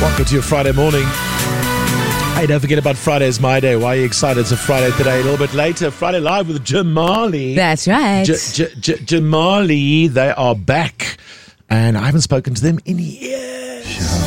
Welcome to your Friday morning. Hey, don't forget about Friday is my day. Why are you excited? It's a Friday today. A little bit later, Friday Live with Jamali. That's right. Jamali, they are back. And I haven't spoken to them in years.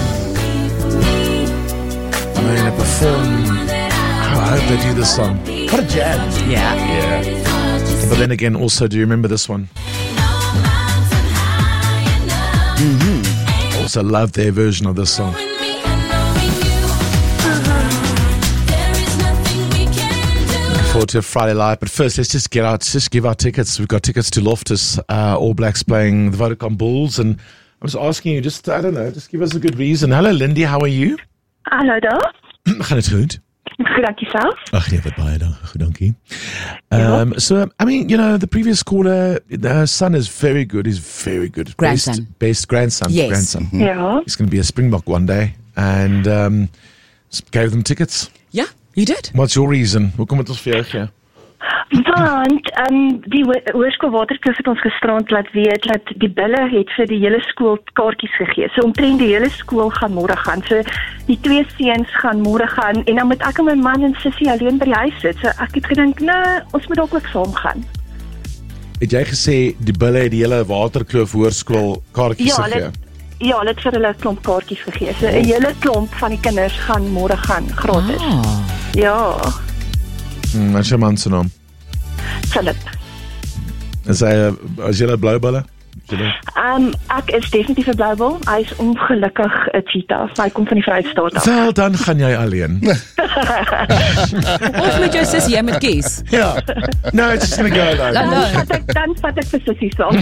I'm going to perform. I hope they do this song. What a jam. Yeah. But then again, also, do you remember this one? Also love their version of this song. Forward to a Friday Live, but first let's just give our tickets. We've got tickets to Loftus, All Blacks playing the Vodacom Bulls, and I'm just asking you, just give us a good reason. Hello Lindy, how are you? Hallo daar. Gaan het goed? Goed, dank jezelf. Ach nee, wat baie goed, dankie. So, I mean, the previous caller, her son is very good. He's very good. Grandson. Best grandson. Yes. Grandson. Ja. He's going to be a Springbok one day, and gave them tickets. Yeah, you did. What's your reason? Hoekom het ons vir jou gee? Want die hoërskool Waterkloof het ons gisterand laat weet dat die bulle het vir die hele skool kaartjies gegee. So omtrent die hele skool gaan môre gaan. So die twee seuns gaan môre gaan en dan moet ek en my man en sussie alleen by die huis sit. So ek het gedink, nee, ons moet dalk ook saam gaan. Het jy gesê die bulle het die hele Waterkloof hoërskool kaartjies gegee? Ja, hulle het vir hulle 'n klomp kaartjies gegee. So 'n hele klomp van die kinders gaan môre gaan gratis. Ja. Wat is jou man se naam? Philip. Is jy 'n blou bulle? Ek is definitief 'n blouwil. Hy is ongelukkig 'n cheetah. Hy kom van die Vrystaat af. Wel, dan gaan jy alleen. Of met jou sussie, jy moet kies. Ja. No, it's just gonna go alone. Dan vat ek vir sussie saam.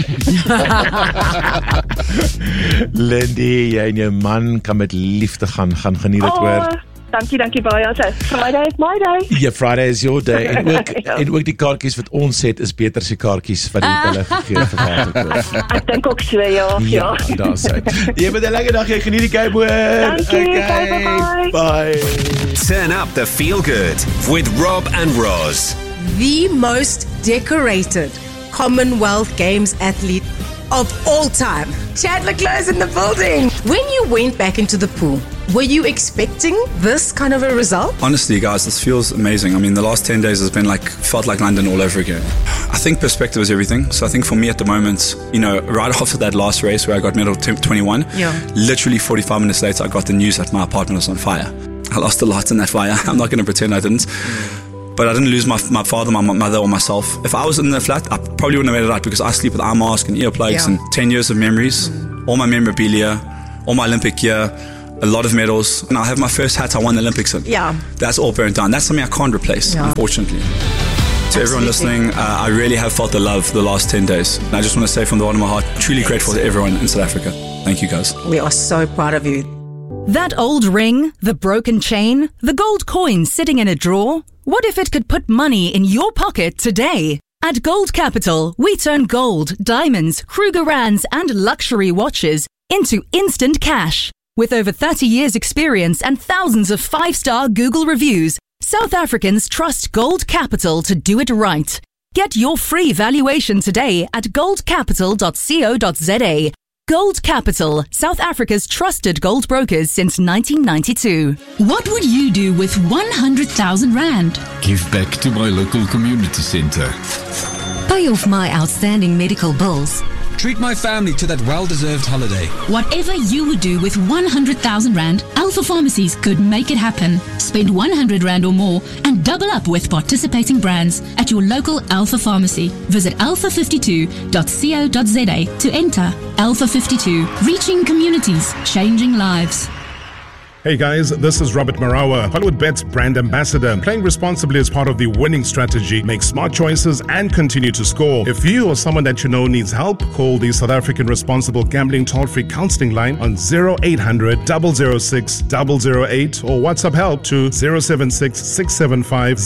Lindy, jy en jou man kan met liefde gaan geniet dit hoor. Dankie baie. So, Friday is my day. Ja, Friday is your day. En ook die kaartjies wat ons het is beter as die kaartjies wat die bulle gegee het vir Waterkloof. Ek dink ook so, ja. Ja, daar sê. Jy moet 'n lekker dag hê. Geniet die game hoor. Dankie, bye. Turn up the feel good with Rob and Roz. The most decorated Commonwealth Games athlete of all time. Chad Leclerc's in the building. When you went back into the pool, were you expecting this kind of a result? Honestly, guys, this feels amazing. I mean, the last 10 days has been felt like London all over again. I think perspective is everything. So I think for me at the moment, right after that last race where I got medal 21, literally 45 minutes later, I got the news that my apartment was on fire. I lost a lot in that fire. I'm not going to pretend I didn't. But I didn't lose my father, my mother, or myself. If I was in the flat, I probably wouldn't have made it out because I sleep with eye mask and earplugs and 10 years of memories, all my memorabilia, all my Olympic gear, a lot of medals. And I have my first hat I won the Olympics in. Yeah. That's all burnt down. That's something I can't replace, unfortunately. To everyone listening, I really have felt the love the last 10 days. And I just want to say from the bottom of my heart, truly grateful to everyone in South Africa. Thank you, guys. We are so proud of you. That old ring, the broken chain, the gold coin sitting in a drawer. What if it could put money in your pocket today? At Gold Capital, we turn gold, diamonds, Krugerrands and luxury watches into instant cash. With over 30 years experience and thousands of 5-star Google reviews, South Africans trust Gold Capital to do it right. Get your free valuation today at goldcapital.co.za. Gold Capital, South Africa's trusted gold brokers since 1992. What would you do with 100,000 Rand? Give back to my local community centre. Pay off my outstanding medical bills. Treat my family to that well-deserved holiday. Whatever you would do with 100,000 Rand, Alpha Pharmacies could make it happen. Spend 100 Rand or more and double up with participating brands at your local Alpha Pharmacy. Visit alpha52.co.za to enter. Alpha 52, reaching communities, changing lives. Hey guys, this is Robert Marawa, HollywoodBets brand ambassador. Playing responsibly is part of the winning strategy. Make smart choices and continue to score. If you or someone that you know needs help, call the South African Responsible Gambling Toll-Free Counseling Line on 0800 006 008 or WhatsApp help to 076 675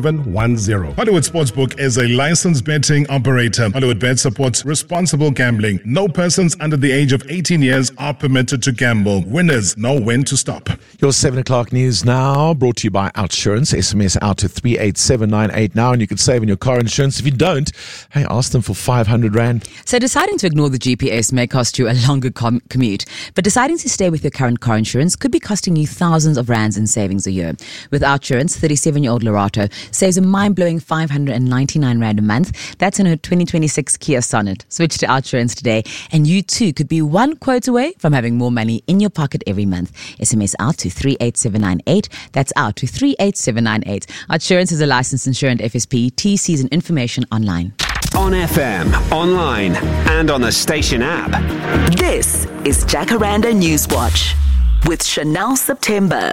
0710. Hollywood Sportsbook is a licensed betting operator. HollywoodBet supports responsible gambling. No persons under the age of 18 years are permitted to gamble. Winners know when to stop. shop. Your 7 o'clock news now, brought to you by Outsurance. SMS out to 38798 now, and you can save on your car insurance. If you don't, hey, ask them for 500 Rand. So deciding to ignore the GPS may cost you a longer commute, but deciding to stay with your current car insurance could be costing you thousands of rands in savings a year. With Outsurance, 37-year-old Lorato saves a mind-blowing 599 Rand a month. That's in her 2026 Kia Sonet. Switch to Outsurance today, and you too could be one quote away from having more money in your pocket every month. SMS out to 38798. That's out to 38798. Outsurance is a licensed insurance FSP. TCs and information online. On FM, online, and on the station app. This is Jacaranda Newswatch with Chanel September.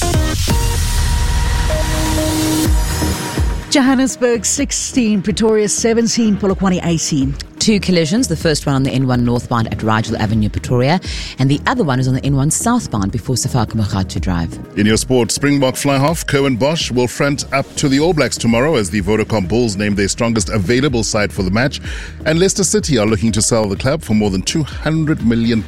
Johannesburg 16, Pretoria 17, Polokwane 18. 2 collisions, the first one on the N1 northbound at Rigel Avenue, Pretoria, and the other one is on the N1 southbound before Sefaka Mogatho Drive. In your sport, Springbok fly half Cohen Bosch will front up to the All Blacks tomorrow as the Vodacom Bulls name their strongest available side for the match, and Leicester City are looking to sell the club for more than £200 million.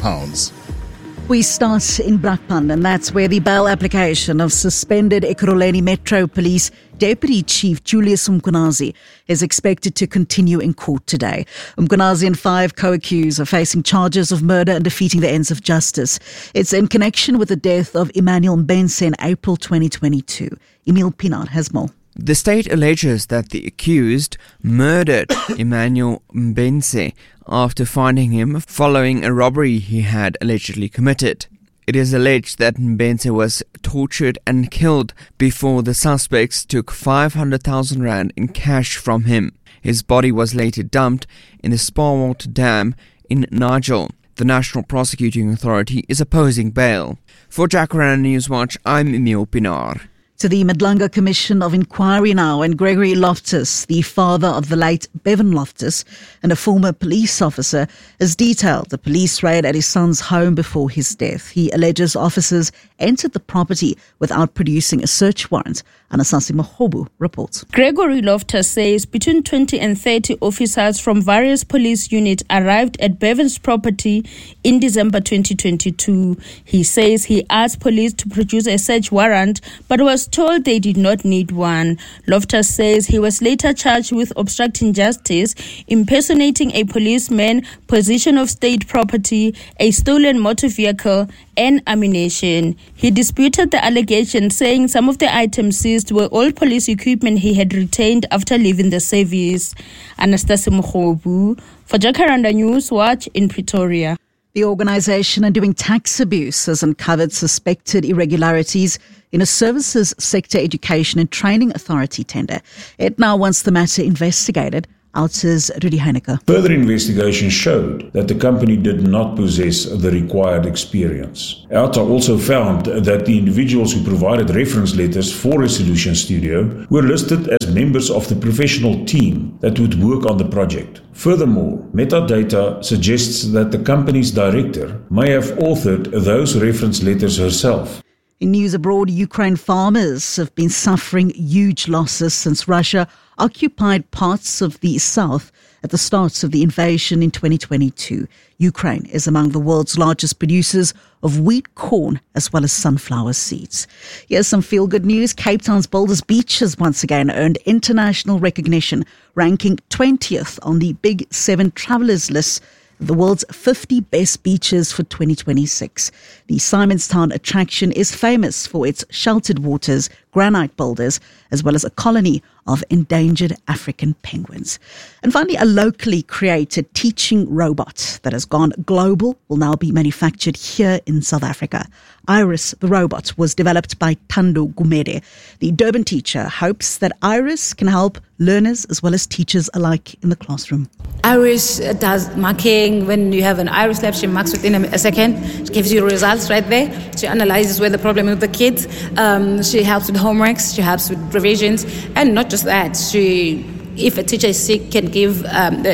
We start in Brakpan, and that's where the bail application of suspended Ekurhuleni Metro Police Deputy Chief Julius Mkhwanazi is expected to continue in court today. Mkhwanazi and 5 co-accused are facing charges of murder and defeating the ends of justice. It's in connection with the death of Emmanuel Mbense in April 2022. Emil Pinard has more. The state alleges that the accused murdered Emmanuel Mbense after finding him following a robbery he had allegedly committed. It is alleged that Mbense was tortured and killed before the suspects took 500,000 Rand in cash from him. His body was later dumped in the Sparwater Dam in Nigel. The National Prosecuting Authority is opposing bail. For Jacaranda Newswatch, I'm Emil Pinar. To the Madlanga Commission of Inquiry now, and Gregory Loftus, the father of the late Bevan Loftus and a former police officer, has detailed the police raid at his son's home before his death. He alleges officers entered the property without producing a search warrant. Anasasi Mahobu reports. Gregory Loftus says between 20 and 30 officers from various police units arrived at Bevan's property in December 2022. He says he asked police to produce a search warrant but was told they did not need one. Loftus says he was later charged with obstructing justice, impersonating a policeman, possession of state property, a stolen motor vehicle, and ammunition. He disputed the allegation, saying some of the items seized were all police equipment he had retained after leaving the service. Anastasia Mkhobu for Jacaranda Newswatch in Pretoria. The organisation Undoing Tax Abuse has uncovered suspected irregularities in a Services Sector Education and Training Authority tender. It now wants the matter investigated. Outers Rudy Heineke. Further investigation showed that the company did not possess the required experience. OUTA also found that the individuals who provided reference letters for Resolution Studio were listed as members of the professional team that would work on the project. Furthermore, metadata suggests that the company's director may have authored those reference letters herself. In news abroad, Ukraine farmers have been suffering huge losses since Russia occupied parts of the south at the start of the invasion in 2022. Ukraine is among the world's largest producers of wheat, corn, as well as sunflower seeds. Here's some feel-good news. Cape Town's Boulders Beach has once again earned international recognition, ranking 20th on the Big 7 Travelers list, the world's 50 best beaches for 2026. The Simonstown attraction is famous for its sheltered waters, granite boulders, as well as a colony of endangered African penguins. And finally, a locally created teaching robot that has gone global will now be manufactured here in South Africa. Iris, the robot, was developed by Thando Gumede. The Durban teacher hopes that Iris can help learners as well as teachers alike in the classroom. Iris does marking. When you have an Iris lab, she marks within a second. She gives you results right there. She analyzes where the problem is with the kids. She helps with homeworks. She helps with revisions. And not just that, if a teacher is sick, can give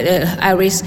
Iris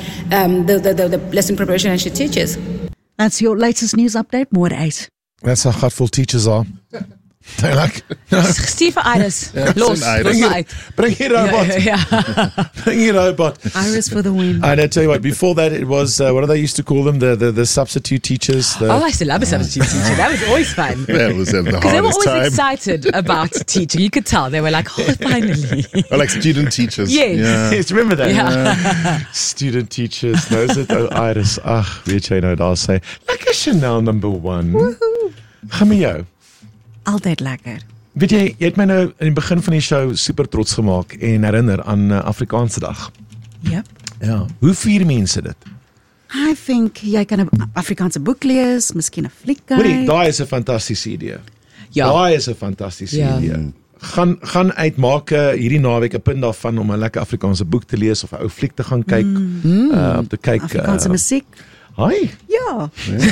the lesson preparation and she teaches. That's your latest news update. More at 8. That's how hurtful teachers are. Stuur vir Iris. Los my uit. Bring hier robot. Bring hier robot. Iris for the win. And I tell you what, before that it was, what do they used to call them? The substitute teachers. I used to love a substitute teacher. That was always fun. That was the Because they were hardest always time. excited about teaching. You could tell. They were like, oh, finally. Or like student teachers. Yes. Yeah. Yes, remember that? Yeah. Student teachers. Knows it? Oh, Iris. Weet jy nou, daar sê, lekker Chanel number 1. Gaan met jou. Altyd lekker. Weet jy het my nou in die begin van die show super trots gemaak en herinner aan Afrikaanse dag. Yep. Ja. Hoe vier mense dit? I think jy kan 'n Afrikaanse boek lees, miskien 'n fliek kyk. Hoorie, daai is 'n fantastiese idee. Ja. Daai is 'n fantastiese idee. Gaan uitmaak hierdie naweek 'n punt daarvan om 'n lekker Afrikaanse boek te lees of 'n ou fliek te gaan kyk. Om te kyk Afrikaanse musiek. Hi. Ja.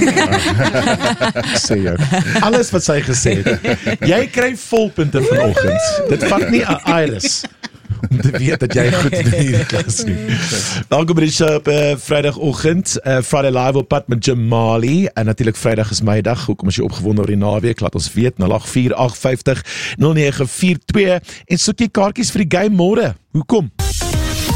Sê jou. Alles wat sy gesê het. Jy kry volpunte vanoggend. Dit vat nie 'n Iris om te weet dat jy goed in hierdie klas nie. Welkom by die show op Vrydagoggend. Friday Live op pad met Jamali. En natuurlik Vrydag is my dag. Hoekom as jy opgewonde oor die naweek? Laat ons weet. 0848500942 en soek jy kaartjies vir die game môre. Hoekom?